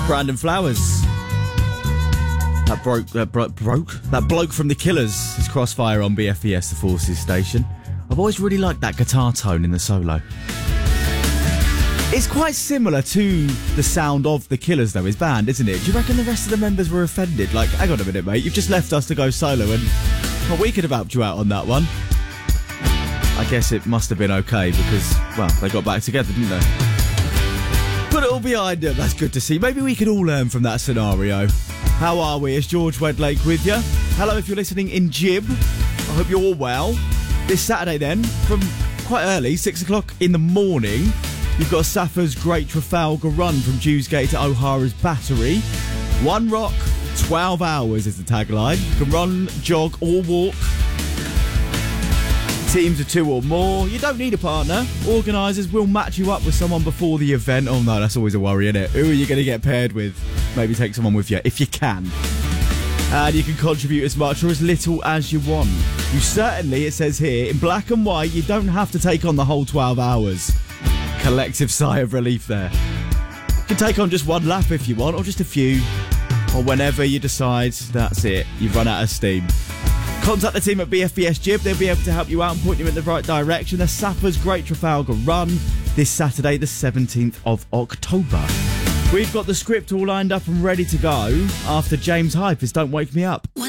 Brandon Flowers. That bloke from The Killers is Crossfire on BFES, the Forces station. I've always really liked that guitar tone in the solo. It's quite similar to the sound of The Killers, though, his band, isn't it? Do you reckon the rest of the members were offended? Like, hang on a minute, mate, you've just left us to go solo, and well, we could have helped you out on that one. I guess it must have been okay because, well, they got back together, didn't they? Put it all behind them. That's good to see. Maybe we could all learn from that scenario. How are we? It's George Wedlake with you. Hello if you're listening in Jib. I hope you're all well. This Saturday then, from quite early, 6 o'clock in the morning, you've got Safa's Great Trafalgar Run from Dewsgate to O'Hara's Battery. One rock, 12 hours is the tagline. You can run, jog or walk. Teams of 2 or more. You don't need a partner. Organisers will match you up with someone before the event. Oh no, that's always a worry, isn't it? Who are you going to get paired with? Maybe take someone with you, if you can. And you can contribute as much or as little as you want. You certainly, it says here, in black and white, you don't have to take on the whole 12 hours. Collective sigh of relief there. You can take on just one lap if you want, or just a few. Or whenever you decide, that's it. You've run out of steam. Contact the team at BFBS Jib. They'll be able to help you out and point you in the right direction. The Safa's Great Trafalgar Run this Saturday, the 17th of October. We've got the script all lined up and ready to go after James Hype is Don't Wake Me Up.